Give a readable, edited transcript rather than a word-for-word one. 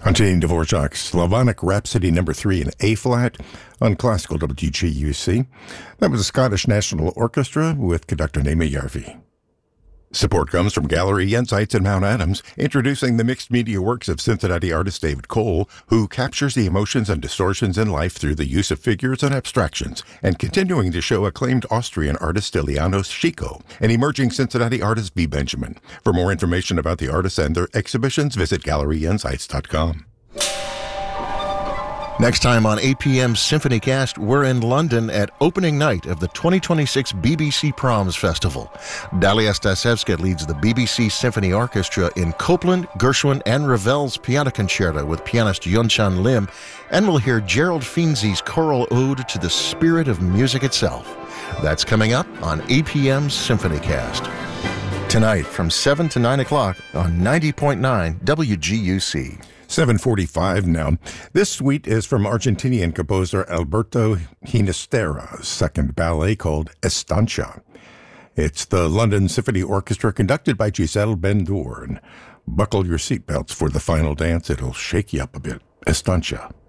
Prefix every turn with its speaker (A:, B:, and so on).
A: Antonin Dvorak's Slavonic Rhapsody No. 3 in A-flat on classical WGUC. That was the Scottish National Orchestra with conductor Naima Järvi. Support comes from Gallery Insights in Mount Adams, introducing the mixed media works of Cincinnati artist David Cole, who captures the emotions and distortions in life through the use of figures and abstractions, and continuing to show acclaimed Austrian artist Ilianos Chico and emerging Cincinnati artist B. Benjamin. For more information about the artists and their exhibitions, visit GalleryInsights.com.
B: Next time on APM's SymphonyCast, we're in London at opening night of the 2026 BBC Proms Festival. Dalia Stasevska leads the BBC Symphony Orchestra in Copland, Gershwin, and Ravel's Piano Concerto with pianist Yunchan Lim, and we'll hear Gerald Finzi's choral ode to the spirit of music itself. That's coming up on APM's SymphonyCast. Tonight from 7 to 9 o'clock on 90.9 WGUC.
A: 7:45 now. This suite is from Argentinian composer Alberto Ginastera's second ballet called Estancia. It's the London Symphony Orchestra conducted by Giselle Ben-Dur. Buckle your seatbelts for the final dance. It'll shake you up a bit. Estancia.